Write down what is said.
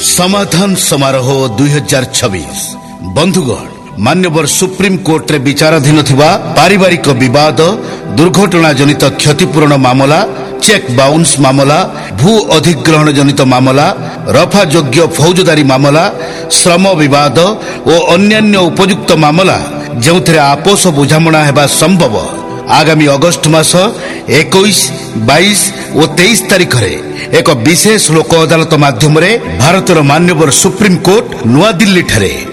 समाधान समारोह 2026 बंधुगण मान्यवर सुप्रीम कोर्ट रे विचाराधीन थिबा पारिवारिक विवाद दुर्घटना जनित क्षतिपूरण मामला चेक बाउंस मामला भू अधिग्रहण जनित मामला रफा योग्य फौजदारी मामला श्रम विवाद और अन्यान्य उपयुक्त मामला जो आपोष बुझामणा हेबा संभव आगामी अगस्ट मास 21, 22 और 23 तारीख रे एक विशेष लोक अदालत माध्यम भारतर मान्यवर सुप्रीम कोर्ट नुआ दिल्ली ठारे